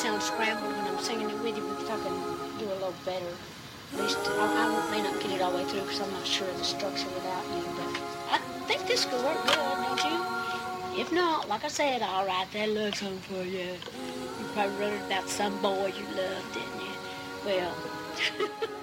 sound scrambled when I'm singing it with you, but if I can do a little better, at least I may not get it all the way through because I'm not sure of the structure without you, but I think this could work good, don't you? If not, like I said, I'll write that love song for you. You probably wrote it about some boy you loved, didn't you? Well,